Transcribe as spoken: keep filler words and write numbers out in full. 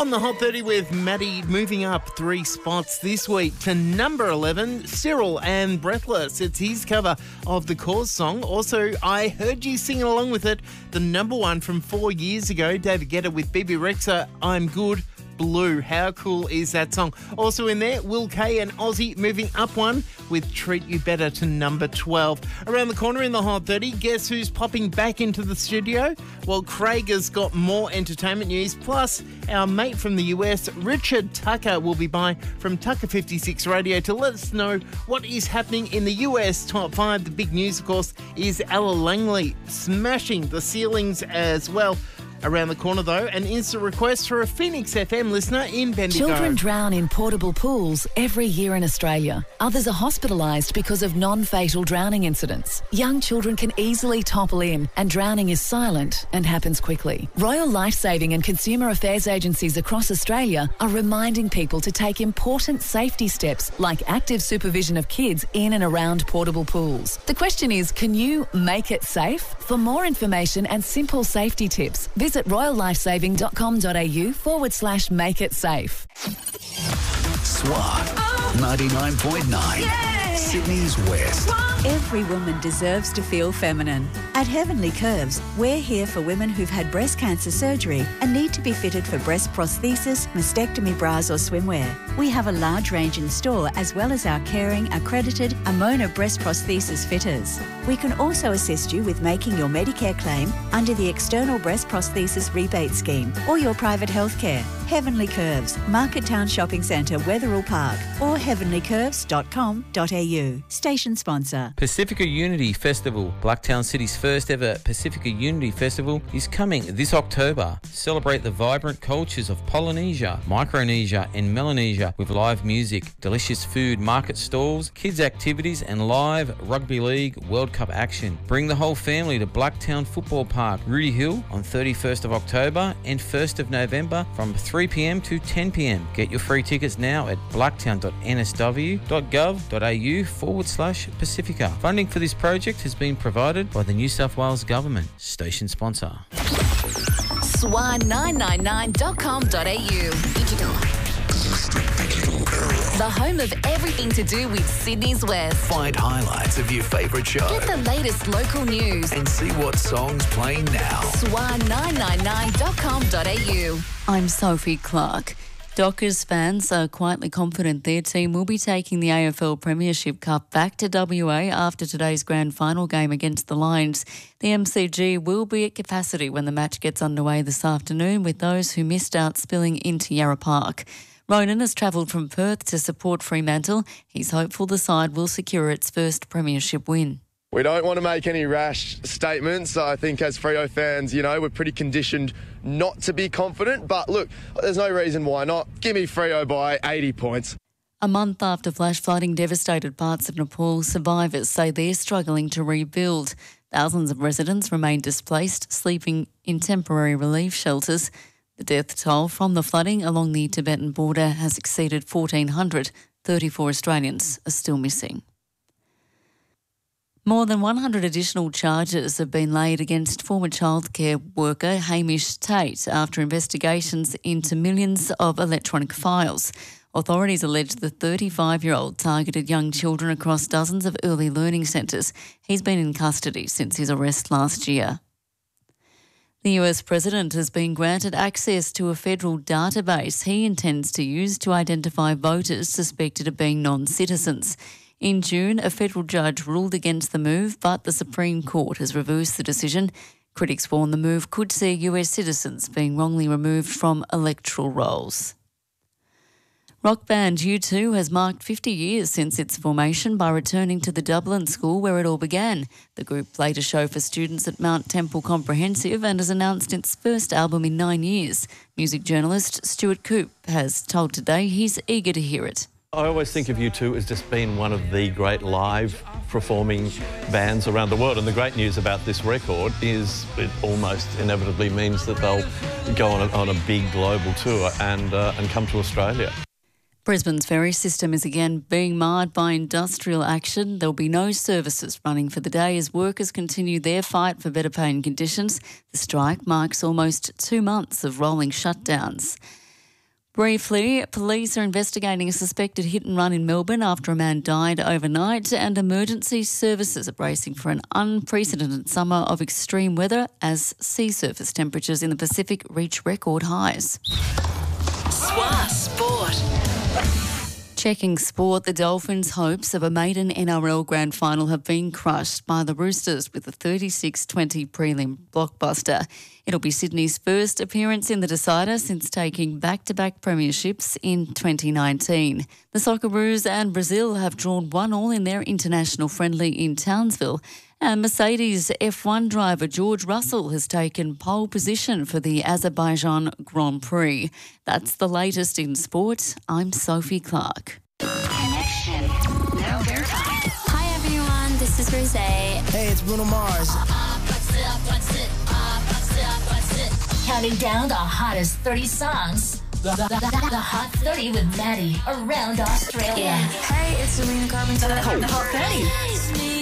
on the Hot thirty with Maddie, moving up three spots this week to number eleven, Cyril and Breathless. It's his cover of the Cause song. Also, I heard you singing along with it, the number one from four years ago, David Guetta with B B Rexha, I'm Good. Blue. How cool is that song? Also in there, Will Kay and Ozzy moving up one with Treat You Better to number twelve. Around the corner in the Hot thirty, guess who's popping back into the studio? Well, Craig has got more entertainment news. Plus, our mate from the U S, Richard Tucker, will be by from Tucker fifty-six Radio to let us know what is happening in the U S top five. The big news, of course, is Ella Langley smashing the ceilings as well. Around the corner, though, an instant request for a Phoenix F M listener in Bendigo. Children drown in portable pools every year in Australia. Others are hospitalised because of non-fatal drowning incidents. Young children can easily topple in, and drowning is silent and happens quickly. Royal Lifesaving and consumer affairs agencies across Australia are reminding people to take important safety steps like active supervision of kids in and around portable pools. The question is, can you make it safe? For more information and simple safety tips, visit royallifesaving.com.au forward slash make it safe. Swat ninety-nine point nine, Yay! Sydney's West. Every woman deserves to feel feminine. At Heavenly Curves, we're here for women who've had breast cancer surgery and need to be fitted for breast prosthesis, mastectomy bras or swimwear. We have a large range in store, as well as our caring, accredited Amona breast prosthesis fitters. We can also assist you with making your Medicare claim under the External Breast Prosthesis Rebate Scheme or your private healthcare. Heavenly Curves, Market Town Shopping Centre, Wetherill Park, or heavenly curves dot com dot a u. Station sponsor. Pacifica Unity Festival, Blacktown City's first ever Pacifica Unity Festival, is coming this October. Celebrate the vibrant cultures of Polynesia, Micronesia and Melanesia with live music, delicious food, market stalls, kids activities and live rugby league World Cup action. Bring the whole family to Blacktown Football Park, Rudy Hill on thirty-first of October and first of November from three p m to ten p m. Get your free tickets now at blacktown dot n s w dot gov dot a u forward slash Pacifica. Funding for this project has been provided by the New South Wales Government. Station sponsor. swan nine nine nine dot com dot a u. The home of everything to do with Sydney's West. Find highlights of your favourite show Get the latest local news. and see what songs playing now. swan nine nine nine dot com dot a u. I'm Sophie Clark. Dockers fans are quietly confident their team will be taking the A F L Premiership Cup back to W A after today's grand final game against the Lions. The M C G will be at capacity when the match gets underway this afternoon, with those who missed out spilling into Yarra Park. Ronan has travelled from Perth to support Fremantle. He's hopeful the side will secure its first premiership win. We don't want to make any rash statements. I think as Freo fans, you know, we're pretty conditioned not to be confident. But look, there's no reason why not. Give me Freo by eighty points. A month after flash flooding devastated parts of Nepal, survivors say they're struggling to rebuild. Thousands of residents remain displaced, sleeping in temporary relief shelters. The death toll from the flooding along the Tibetan border has exceeded fourteen hundred. thirty-four Australians are still missing. More than one hundred additional charges have been laid against former childcare worker Hamish Tate after investigations into millions of electronic files. Authorities allege the thirty-five-year-old targeted young children across dozens of early learning centres. He's been in custody since his arrest last year. The U S President has been granted access to a federal database he intends to use to identify voters suspected of being non-citizens. In June, a federal judge ruled against the move, but the Supreme Court has reversed the decision. Critics warn the move could see U S citizens being wrongly removed from electoral rolls. Rock band U two has marked fifty years since its formation by returning to the Dublin school where it all began. The group played a show for students at Mount Temple Comprehensive and has announced its first album in nine years. Music journalist Stuart Coop has told Today he's eager to hear it. I always think of U two as just being one of the great live performing bands around the world, and the great news about this record is it almost inevitably means that they'll go on a, on a big global tour and, uh, and come to Australia. Brisbane's ferry system is again being marred by industrial action. There will be no services running for the day as workers continue their fight for better paying conditions. The strike marks almost two months of rolling shutdowns. Briefly, police are investigating a suspected hit and run in Melbourne after a man died overnight, and emergency services are bracing for an unprecedented summer of extreme weather as sea surface temperatures in the Pacific reach record highs. Swa Sport. Checking sport, the Dolphins' hopes of a maiden N R L grand final have been crushed by the Roosters with a thirty-six twenty prelim blockbuster. It'll be Sydney's first appearance in the decider since taking back-to-back premierships in twenty nineteen. The Socceroos and Brazil have drawn one all in their international friendly in Townsville. And Mercedes F one driver George Russell has taken pole position for the Azerbaijan Grand Prix. That's the latest in sport. I'm Sophie Clark. Connection. Now verified. Hi everyone, this is Rose. Hey, it's Bruno Mars. Counting down the hottest thirty songs. The, the, the, the Hot thirty with Maddie around Australia. Hey, it's Serena Carpenter. The Hot thirty.